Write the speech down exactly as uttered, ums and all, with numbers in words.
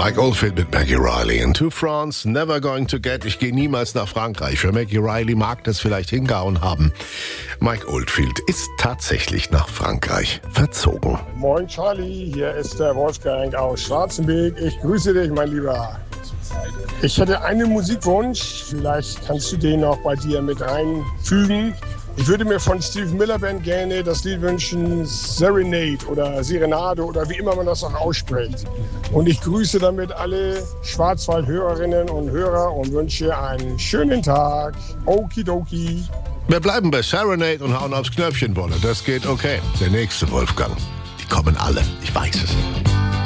Mike Oldfield mit Maggie Riley. In To France, Never Going to Get. Ich gehe niemals nach Frankreich. Für Maggie Riley mag das vielleicht hingehauen haben. Mike Oldfield ist tatsächlich nach Frankreich verzogen. Moin Charlie, hier ist der Wolfgang aus Schwarzenberg. Ich grüße dich, mein Lieber. Ich hätte einen Musikwunsch. Vielleicht kannst du den auch bei dir mit reinfügen. Ich würde mir von Steve Miller Band gerne das Lied wünschen, Serenade oder Serenade oder wie immer man das auch ausspricht. Und ich grüße damit alle Schwarzwald-Hörerinnen und Hörer und wünsche einen schönen Tag. Okidoki. Wir bleiben bei Serenade und hauen aufs Knöpfchen, Wolle. Das geht okay. Der nächste Wolfgang. Die kommen alle. Ich weiß es.